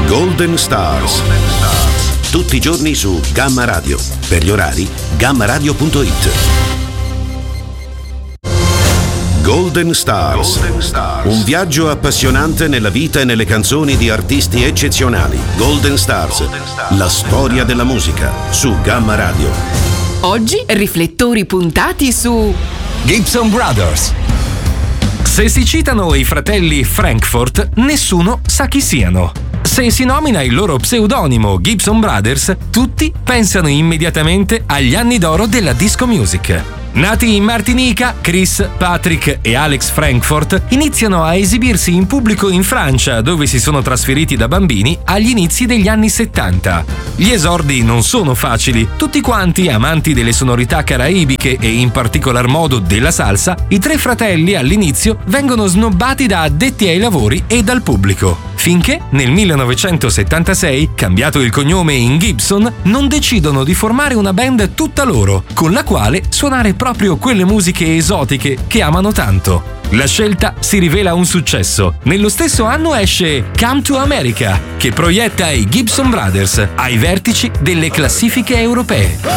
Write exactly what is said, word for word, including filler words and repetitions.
Golden Stars. Tutti i giorni su Gamma Radio. Per gli orari, gamma radio punto it. Golden Stars. Golden Stars. Un viaggio appassionante nella vita e nelle canzoni di artisti eccezionali. Golden Stars. Golden Stars. La storia della musica su Gamma Radio. Oggi riflettori puntati su Gibson Brothers. Se si citano i fratelli Frankfurt, nessuno sa chi siano. Se si nomina il loro pseudonimo Gibson Brothers, tutti pensano immediatamente agli anni d'oro della disco music. Nati in Martinica, Chris, Patrick e Alex Frankfurt iniziano a esibirsi in pubblico in Francia, dove si sono trasferiti da bambini agli inizi degli anni settanta. Gli esordi non sono facili. Tutti quanti amanti delle sonorità caraibiche e in particolar modo della salsa, i tre fratelli all'inizio vengono snobbati da addetti ai lavori e dal pubblico. Finché nel millenovecentosettantasei, cambiato il cognome in Gibson, non decidono di formare una band tutta loro, con la quale suonare proprio quelle musiche esotiche che amano tanto. La scelta si rivela un successo. Nello stesso anno esce Come to America, che proietta i Gibson Brothers ai vertici delle classifiche europee.